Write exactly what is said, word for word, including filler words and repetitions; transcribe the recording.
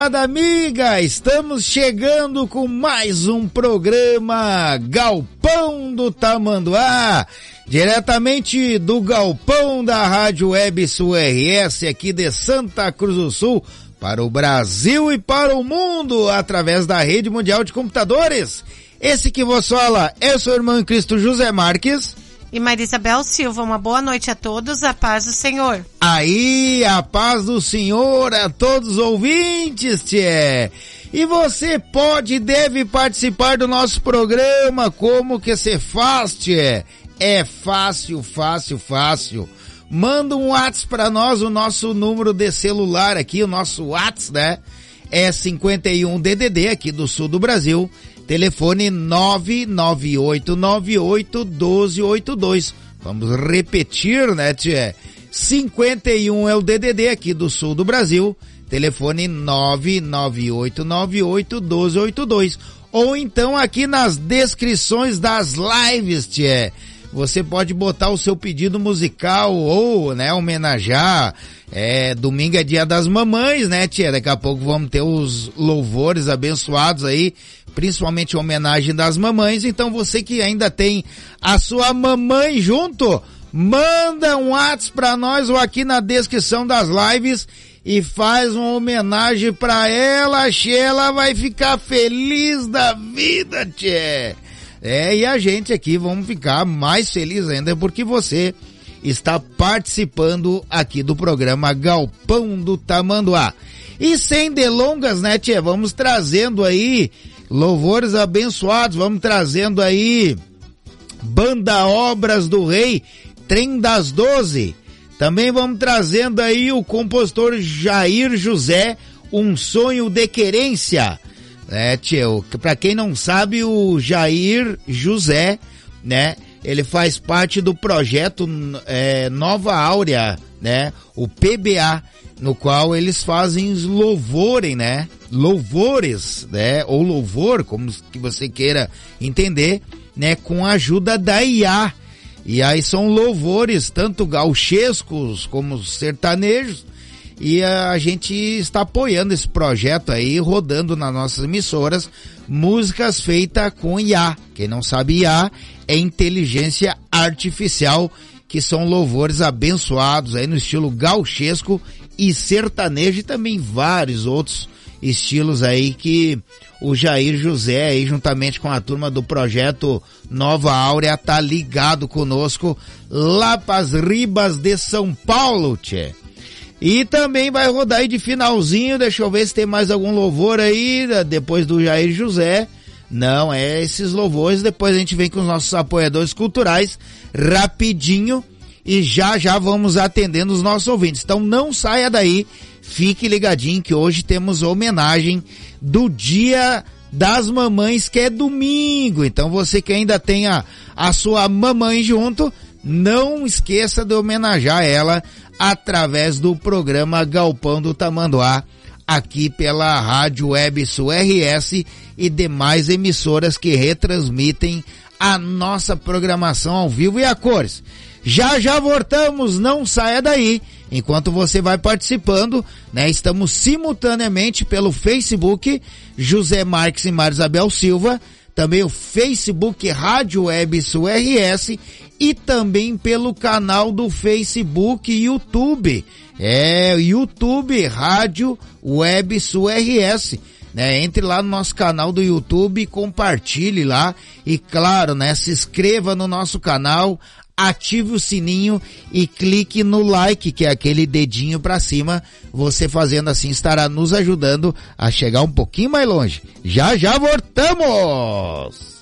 Amiga, estamos chegando com mais um programa Galpão do Tamanduá, diretamente do Galpão da Rádio Web Sul R S aqui de Santa Cruz do Sul, para o Brasil e para o mundo, através da Rede Mundial de Computadores. Esse que vos fala é o seu irmão em Cristo José Marques. E Maria Isabel Silva, uma boa noite a todos, a paz do Senhor. Aí, a paz do Senhor a todos os ouvintes, tchê. E você pode e deve participar do nosso programa. Como que você faz, tchê? É fácil, fácil, fácil. Manda um WhatsApp pra nós, o nosso número de celular aqui, o nosso WhatsApp, né? É cinquenta e um D D D aqui do sul do Brasil. Telefone nove nove oito nove oito um dois oito dois. Vamos repetir, né, tchê? cinquenta e um é o D D D aqui do sul do Brasil. Telefone nove nove oito nove oito um dois oito dois. Ou então aqui nas descrições das lives, tchê. Você pode botar o seu pedido musical ou, né, homenagear. É, domingo é dia das mamães, né, tia? Daqui a pouco vamos ter os louvores abençoados aí, principalmente homenagem das mamães. Então você que ainda tem a sua mamãe junto, manda um WhatsApp pra nós ou aqui na descrição das lives e faz uma homenagem pra ela, che, ela vai ficar feliz da vida, tia. É, e a gente aqui vamos ficar mais felizes ainda porque você está participando aqui do programa Galpão do Tamanduá. E sem delongas, né, tia, vamos trazendo aí louvores abençoados, vamos trazendo aí Banda Obras do Rei, Trem das Doze. Também vamos trazendo aí o compositor Jair José, Um Sonho de Querência. É, tio, pra quem não sabe, o Jair José, né, ele faz parte do projeto é, Nova Áurea, né, o P B A, no qual eles fazem louvores, né, louvores, né, ou louvor, como que você queira entender, né, com a ajuda da I A. E aí são louvores, tanto gauchescos como sertanejos, e a gente está apoiando esse projeto aí, rodando nas nossas emissoras, músicas feitas com I A. Quem não sabe, I A é inteligência artificial, que são louvores abençoados aí no estilo gauchesco e sertanejo, e também vários outros estilos aí que o Jair José aí, juntamente com a turma do projeto Nova Áurea, tá ligado conosco lá pras ribas de São Paulo, tchê. E também vai rodar aí de finalzinho, deixa eu ver se tem mais algum louvor aí, depois do Jair José. Não, é esses louvores, depois a gente vem com os nossos apoiadores culturais, rapidinho, e já já vamos atendendo os nossos ouvintes. Então não saia daí, fique ligadinho que hoje temos homenagem do Dia das Mamães, que é domingo. Então você que ainda tem a, a sua mamãe junto, não esqueça de homenagear ela através do programa Galpão do Tamanduá, aqui pela Rádio Web Sul R S e demais emissoras que retransmitem a nossa programação ao vivo e a cores. Já já voltamos, não saia daí, enquanto você vai participando, né? Estamos simultaneamente pelo Facebook, José Marques e Maria Isabel Silva, também o Facebook Rádio Web Sul R S e também pelo canal do Facebook e YouTube. É, YouTube Rádio Web Sul R S. Né? Entre lá no nosso canal do YouTube, compartilhe lá e claro, né, se inscreva no nosso canal, ative o sininho e clique no like, que é aquele dedinho para cima. Você fazendo assim estará nos ajudando a chegar um pouquinho mais longe. Já já voltamos!